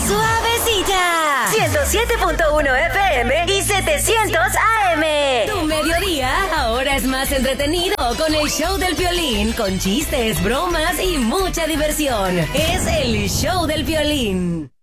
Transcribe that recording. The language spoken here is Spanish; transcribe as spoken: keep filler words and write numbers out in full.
suavecilla. ciento siete punto uno F M y setecientos A M. Tu mediodía ahora es más entretenido con el show del Piolín, con chistes, bromas y mucha diversión. Es el show del Piolín.